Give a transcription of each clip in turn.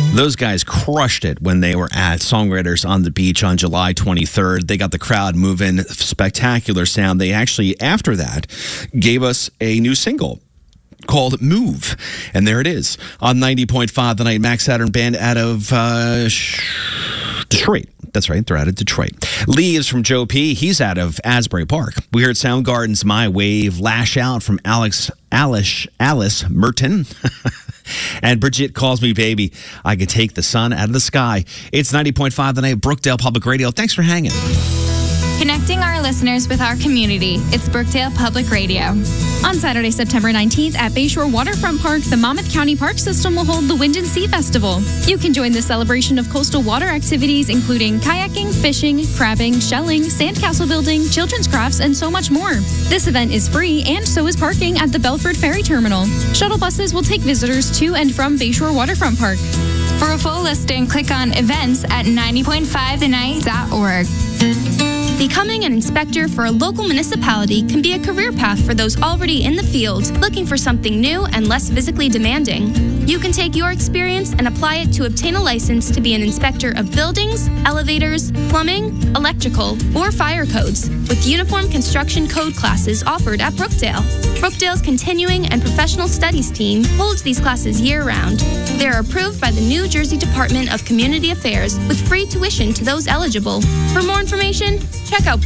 Those guys crushed it when they were at Songwriters on the Beach on July 23rd. They got the crowd moving, spectacular sound. They actually, after that, gave us a new single called Move. And there it is on 90.5 The Night. Max Saturn Band out of Detroit. That's right, they're out of Detroit. Lee is from Joe P. He's out of Asbury Park. We heard Soundgarden's My Wave, Lash Out from Alice Merton. And Bridget calls me baby. I could take the sun out of the sky. It's 90.5 The Night, Brookdale Public Radio. Thanks for hanging. Connecting our listeners with our community. It's Brookdale Public Radio. On Saturday, September 19th at Bayshore Waterfront Park, the Monmouth County Park System will hold the Wind and Sea Festival. You can join the celebration of coastal water activities, including kayaking, fishing, crabbing, shelling, sandcastle building, children's crafts, and so much more. This event is free, and so is parking at the Belford Ferry Terminal. Shuttle buses will take visitors to and from Bayshore Waterfront Park. For a full listing, click on events at 90.5thenight.org. Becoming an inspector for a local municipality can be a career path for those already in the field, looking for something new and less physically demanding. You can take your experience and apply it to obtain a license to be an inspector of buildings, elevators, plumbing, electrical, or fire codes, with uniform construction code classes offered at Brookdale. Brookdale's Continuing and Professional Studies team holds these classes year-round. They are approved by the New Jersey Department of Community Affairs with free tuition to those eligible. For more information, check out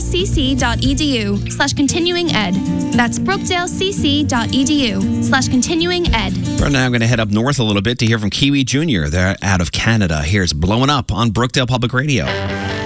brookdalecc.edu/continuing-ed. That's brookdalecc.edu/continuing-ed. Right now, I'm going to head up north a little bit to hear from Kiwi Jr. They're out of Canada. Here's Blowing Up on Brookdale Public Radio.